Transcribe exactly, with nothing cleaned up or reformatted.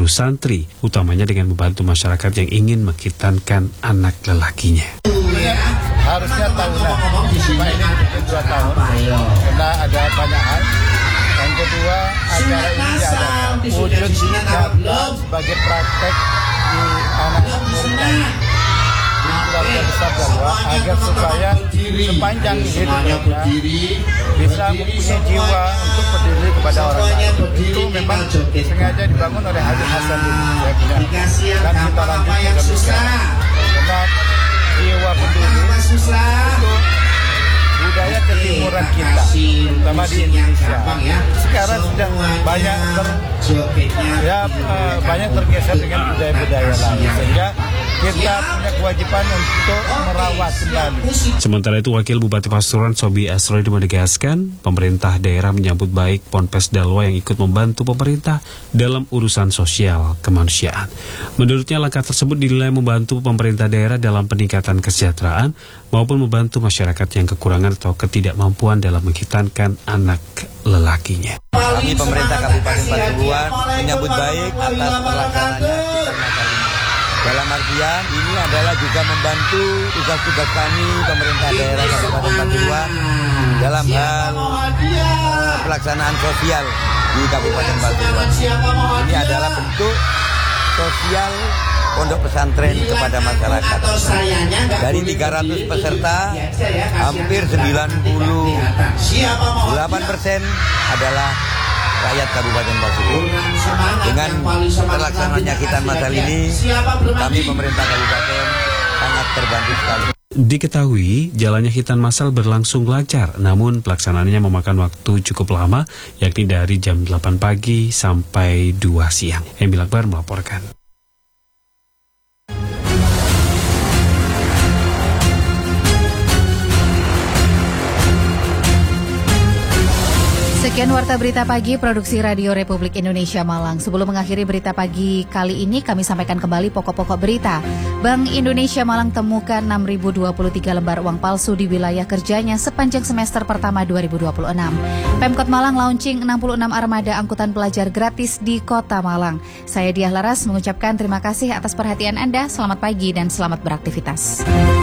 seluruh santri, utamanya dengan membantu masyarakat yang ingin menghitankan anak lelakinya. Harusnya tahunan, cuma ini bikin dua tahun, karena ada banyak hal. Yang kedua, acara ini diadakan wujud nyata sebagai praktek di anak muda di keluarga besar Jawa, agar supaya sepanjang hidupnya bisa mempunyai jiwa untuk peduli kepada orang lain. Itu memang sengaja dibangun oleh Habib Hasan ini, dan kita lanjutkan ke sekarang. Karena jiwa peduli itu budaya ketimuran kita, terutama di Indonesia. Sekarang sedang banyak ter, ya, uh, banyak tergeser dengan budaya-budaya lain, sehingga kita punya kewajiban untuk merawat kembali. Sementara itu, Wakil Bupati Pasuruan Sobi Asrodi menegaskan, pemerintah daerah menyambut baik Ponpes Dalwa yang ikut membantu pemerintah dalam urusan sosial kemanusiaan. Menurutnya, langkah tersebut dinilai membantu pemerintah daerah dalam peningkatan kesejahteraan maupun membantu masyarakat yang kekurangan atau ketidakmampuan dalam menghitankan anak lelakinya. Kami pemerintah Kabupaten Pasuruan menyambut baik atas pelaksanaannya hitan masal ini. Dalam artian ini adalah juga membantu tugas-tugas kami pemerintah daerah Kabupaten Pasuruan dalam hal uh, pelaksanaan sosial di Kabupaten Pasuruan. Ini adalah bentuk sosial pondok pesantren kepada masyarakat. Dari tiga ratus peserta, hampir sembilan puluh delapan persen adalah rakyat Kabupaten Pasuruan. Dengan terlaksananya hitan masal ini, kami pemerintah kabupaten sangat terbantu sekali. Diketahui jalannya hitan masal berlangsung lancar, namun pelaksanaannya memakan waktu cukup lama, yakni dari jam delapan pagi sampai dua siang. Emil Akbar melaporkan. Sekian Warta Berita Pagi, Produksi Radio Republik Indonesia Malang. Sebelum mengakhiri berita pagi kali ini, kami sampaikan kembali pokok-pokok berita. Bank Indonesia Malang temukan enam ribu dua puluh tiga lembar uang palsu di wilayah kerjanya sepanjang semester pertama dua ribu dua puluh enam. Pemkot Malang launching enam puluh enam armada angkutan pelajar gratis di Kota Malang. Saya Diah Laras mengucapkan terima kasih atas perhatian Anda. Selamat pagi dan selamat beraktivitas.